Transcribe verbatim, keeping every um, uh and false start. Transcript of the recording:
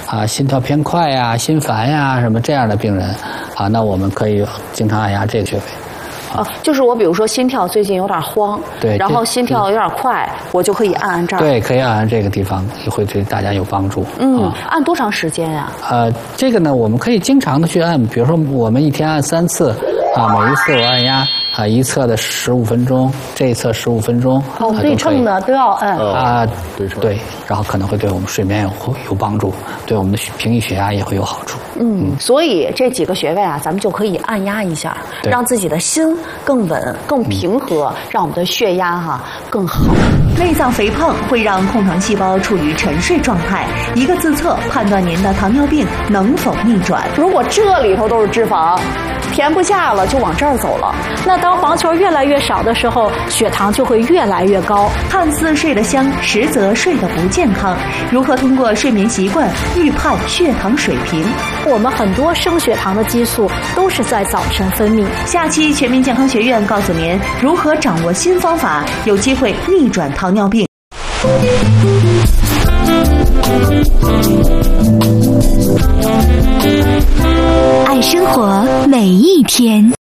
啊心跳偏快呀、心烦呀什么这样的病人，啊，那我们可以经常按压这个穴位。 哦，就是我比如说心跳最近有点慌， 对， 然后心跳有点快，我就可以按按这儿。 对，可以按按这个地方，也会对大家有帮助。 嗯， 啊、 按多长时间呀？ 呃，这个呢，我们可以经常的去按，比如说我们一天按三次，啊，每一次我按压啊一侧的十五分钟，这一侧十五分钟。 哦，对称的都要按。 啊， 对称。 对，然后可能会对我们睡眠有有帮助，对我们的平抑血压也会有好处。 嗯，所以这几个穴位啊，咱们就可以按压一下，让自己的心更稳、更平和，嗯、让我们的血压哈、啊、更好。 内脏肥胖会让控糖细胞处于沉睡状态，一个自测判断您的糖尿病能否逆转。 如果这里头都是脂肪，填不下了，就往这儿走了。 那当黄球越来越少的时候，血糖就会越来越高。 看似睡得香，实则睡得不健康。如何通过睡眠习惯预判血糖水平？ 我们很多升血糖的激素都是在早晨分泌。 下期全民健康学院告诉您如何掌握新方法，有机会逆转糖尿病。 爱生活每一天。